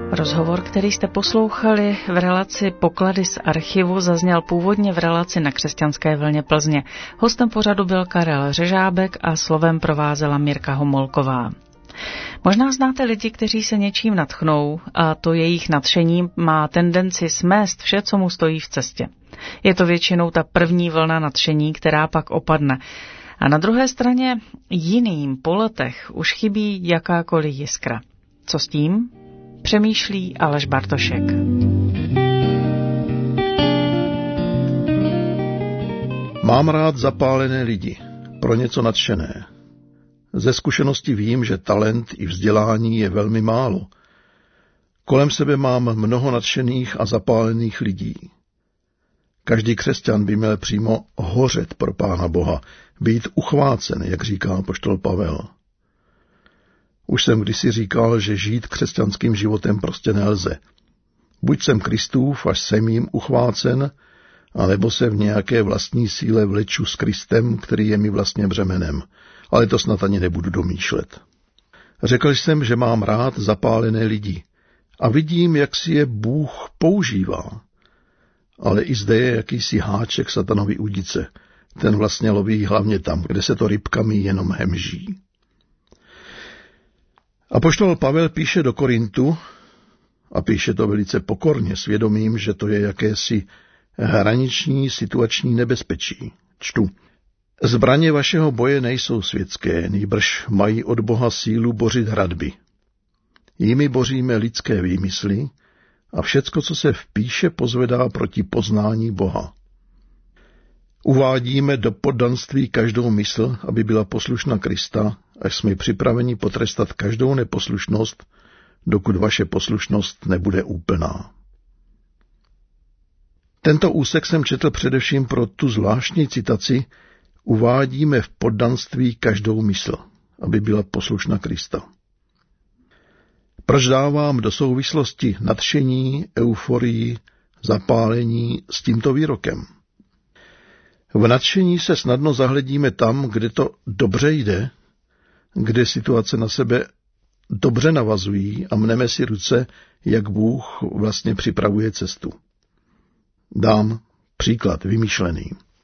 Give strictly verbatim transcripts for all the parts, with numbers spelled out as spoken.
Rozhovor, který jste poslouchali v relaci Poklady z archivu, zazněl původně v relaci Na křesťanské vlně Plzně. Hostem pořadu byl Karel Řežábek a slovem provázela Mirka Homolková. Možná znáte lidi, kteří se něčím nadchnou a to jejich nadšení má tendenci smést vše, co mu stojí v cestě. Je to většinou ta první vlna nadšení, která pak opadne. A na druhé straně jiným po letech už chybí jakákoliv jiskra. Co s tím? Přemýšlí Aleš Bartošek. Mám rád zapálené lidi, pro něco nadšené. Ze zkušenosti vím, že talent i vzdělání je velmi málo. Kolem sebe mám mnoho nadšených a zapálených lidí. Každý křesťan by měl přímo hořet pro Pána Boha, být uchvácen, jak říká apoštol Pavel. Už jsem kdysi říkal, že žít křesťanským životem prostě nelze. Buď jsem Kristův, až jsem jim uchvácen, anebo se v nějaké vlastní síle vleču s Kristem, který je mi vlastně břemenem. Ale to snad ani nebudu domýšlet. Řekl jsem, že mám rád zapálené lidi a vidím, jak si je Bůh používá. Ale i zde je jakýsi háček satanovy udice. Ten vlastně loví hlavně tam, kde se to rybkami jenom hemží. Apoštol Pavel píše do Korintu a píše to velice pokorně, svědomím, že to je jakési hraniční situační nebezpečí. Čtu. Zbraně vašeho boje nejsou světské, nýbrž mají od Boha sílu bořit hradby. Jimi boříme lidské výmysly a všecko, co se v píše, pozvedá proti poznání Boha. Uvádíme do poddanství každou mysl, aby byla poslušná Krista, až jsme připraveni potrestat každou neposlušnost, dokud vaše poslušnost nebude úplná. Tento úsek jsem četl především pro tu zvláštní citaci uvádíme v poddanství každou mysl, aby byla poslušná Krista. Proč dávám do souvislosti nadšení, euforii, zapálení s tímto výrokem? V nadšení se snadno zahledíme tam, kde to dobře jde, kde situace na sebe dobře navazují a mneme si ruce, jak Bůh vlastně připravuje cestu. Dám příklad vymyšlený.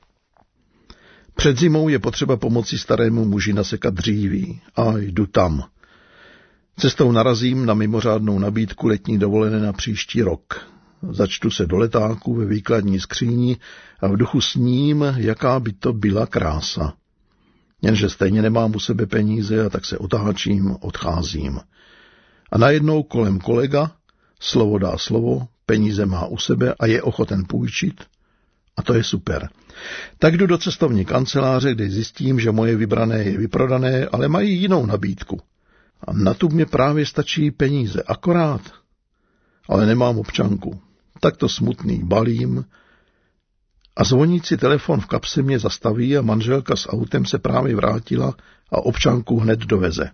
Před zimou je potřeba pomoci starému muži nasekat dříví a jdu tam. Cestou narazím na mimořádnou nabídku letní dovolené na příští rok. Začtu se do letáku ve výkladní skříni a v duchu sním, jaká by to byla krása. Jenže stejně nemám u sebe peníze a tak se otáčím, odcházím. A najednou kolem kolega, slovo dá slovo, peníze má u sebe a je ochoten půjčit. A to je super. Tak jdu do cestovní kanceláře, kde zjistím, že moje vybrané je vyprodané, ale mají jinou nabídku. A na tu mě právě stačí peníze, akorát. Ale nemám občanku. Tak to smutný balím a zvonící telefon v kapse mě zastaví a manželka s autem se právě vrátila a občanku hned doveze.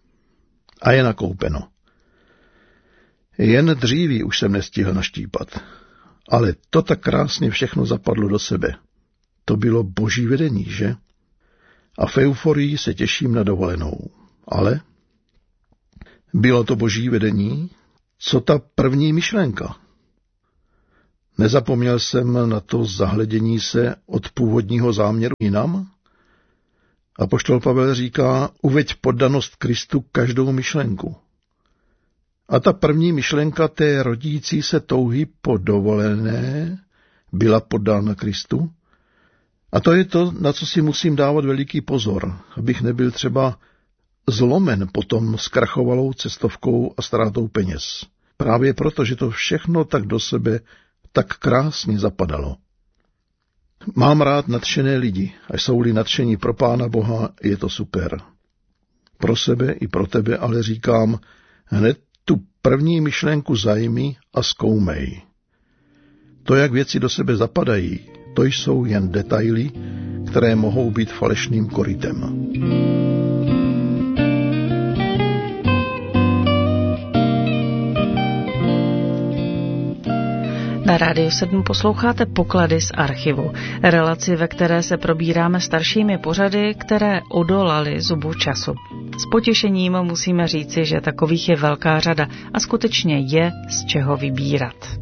A je nakoupeno. Jen dříví už jsem nestihl naštípat. Ale to tak krásně všechno zapadlo do sebe. To bylo boží vedení, že? A v euforii se těším na dovolenou. Ale bylo to boží vedení? Co ta první myšlenka? Nezapomněl jsem na to zahledění se od původního záměru jinam? Apoštol Pavel říká, uveď poddanost Kristu každou myšlenku. A ta první myšlenka té rodící se touhy po dovolené byla poddána Kristu. A to je to, na co si musím dávat veliký pozor, abych nebyl třeba zlomen potom zkrachovalou cestovkou a ztrátou peněz. Právě proto, že to všechno tak do sebe tak krásně zapadalo. Mám rád nadšené lidi, a jsou-li nadšení pro Pána Boha, je to super. Pro sebe i pro tebe ale říkám, hned tu první myšlenku zajmi a zkoumej. To, jak věci do sebe zapadají, to jsou jen detaily, které mohou být falešným korytem. Na Rádiu sedm posloucháte Poklady z archivu, relaci, ve které se probíráme staršími pořady, které odolaly zubu času. S potěšením musíme říci, že takových je velká řada a skutečně je z čeho vybírat.